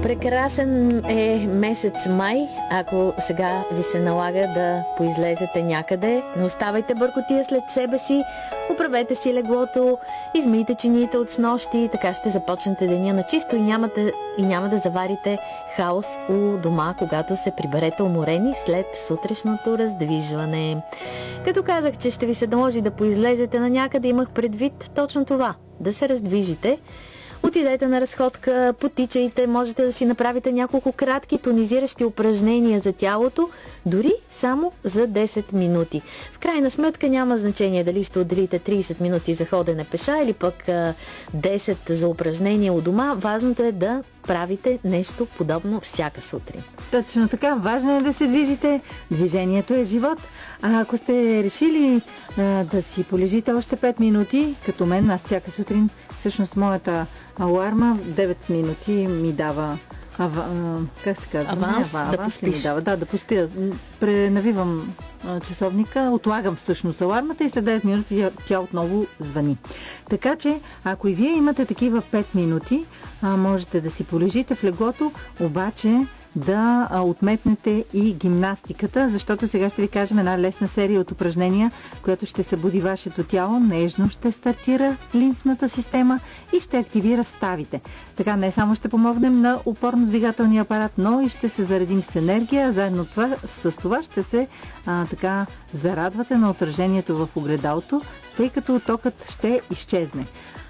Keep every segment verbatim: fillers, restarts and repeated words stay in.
Прекрасен е месец май, ако сега ви се налага да поизлезете някъде. Не оставайте бъркотия след себе си, оправете си леглото, измийте чиниите от снощи, така ще започнете деня на чисто и, нямате, и няма да заварите хаос у дома, когато се приберете уморени след сутрешното раздвижване. Като казах, че ще ви се наложи да поизлезете на някъде, имах предвид точно това, да се раздвижите. Отидете на разходка, потичайте, можете да си направите няколко кратки тонизиращи упражнения за тялото, дори само за десет минути. В крайна сметка няма значение дали ще отделите трийсет минути за ходене пеша или пък десет за упражнения у дома. Важното е да правите нещо подобно всяка сутрин. Точно така. Важно е да се движите. Движението е живот. А ако сте решили а, да си полежите още пет минути, като мен, аз всяка сутрин, всъщност моята аларма девет минути ми дава ава, а, как се казва? Аванс, Не, ава, да аванс поспиш. ми дава, да, да поспя. Пренавивам а, часовника, отлагам всъщност алармата и след девет минути тя, тя отново звъни. Така че, ако и вие имате такива пет минути, а, можете да си полежите в леглото, обаче да а, отметнете и гимнастиката, защото сега ще ви кажем една лесна серия от упражнения, която ще събуди вашето тяло, нежно ще стартира лимфната система и ще активира ставите. Така не само ще помогнем на опорно-двигателния апарат, но и ще се заредим с енергия, а заедно това, с това ще се а, така зарадвате на отражението в огледалото, тъй като токът ще изчезне.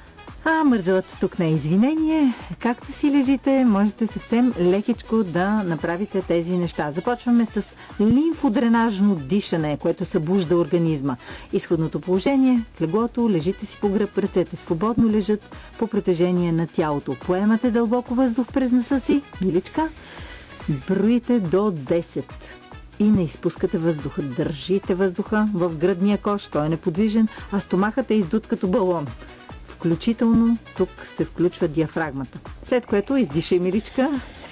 А мързелът тук не е извинение. Както си лежите, можете съвсем лекичко да направите тези неща. Започваме с лимфодренажно дишане, което събужда организма. Изходното положение в леглото, лежите си по гръб, ръцете свободно лежат по протежение на тялото. Поемате дълбоко въздух през носа си, миличка, броите до десет. И не изпускате въздуха. Държите въздуха в гръдния кош, той е неподвижен, а стомахът е издут като балон. Включително тук се включва диафрагмата. След което издишай, миличка.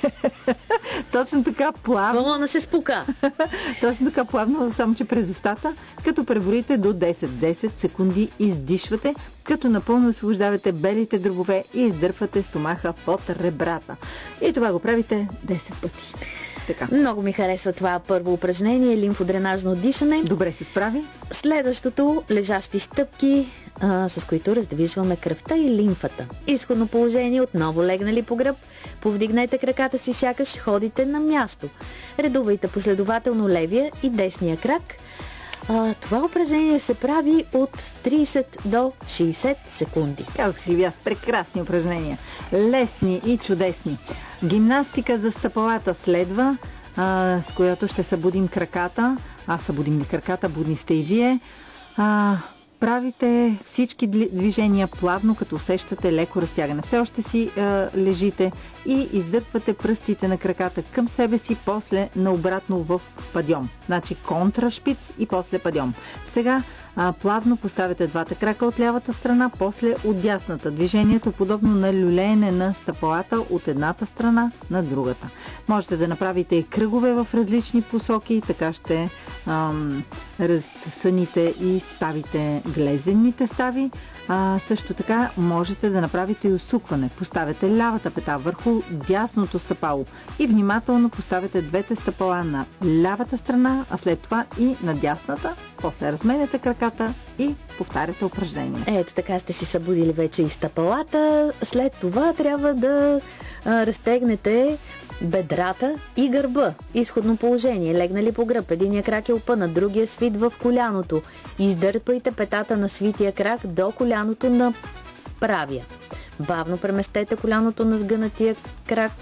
Точно така плавно. Балона се спука. Точно така плавно, само че през устата, като преброите до десет. десет секунди издишвате, като напълно освобождавате белите дробове и издърпвате стомаха под ребрата. И това го правите десет пъти. Така. Много ми харесва това първо упражнение, лимфодренажно дишане. Добре се справи. Следващото, лежащи стъпки, а, с които раздвижваме кръвта и лимфата. Изходно положение, отново легнали по гръб, повдигнете краката си, сякаш ходите на място. Редувайте последователно левия и десния крак. А, това упражнение се прави от трийсет до шейсет секунди. Казах ли ви аз, прекрасни упражнения. Лесни и чудесни. Гимнастика за стъпалата следва, а, с която ще събудим краката. Аз събудим ли краката, будни сте и вие. А, правите всички движения плавно, като усещате леко разтягане. Все още си а, лежите и издърпвате пръстите на краката към себе си, после наобратно в падьом. Значи контрашпиц и после падьом. Сега а, плавно поставяте двата крака от лявата страна, после от дясната. Движението подобно на люлеене на стъпалата от едната страна на другата. Можете да направите и кръгове в различни посоки, така ще ам, разсъните и ставите глезенните стави. А, също така можете да направите и усукване. Поставяте лявата пета върху дясното стъпало и внимателно поставяте двете стъпала на лявата страна, а след това и на дясната. После разменяте краката и повтаряте упражнение. Ето така сте си събудили вече и стъпалата. След това трябва да а, разтегнете бедрата и гърба. Изходно положение. Легнали по гръб. Единия крак е опънат, другия свит в коляното. Издърпайте петата на свития крак до коляното на правия. Бавно преместете коляното на сгънатия крак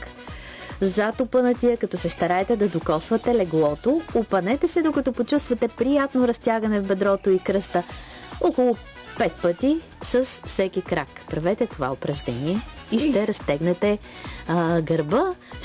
зад опънатия, като се стараете да докосвате леглото. Опънете се, докато почувствате приятно разтягане в бедрото и кръста. Около пет пъти с всеки крак. Правете това упражнение и ще разтегнете а, гърба.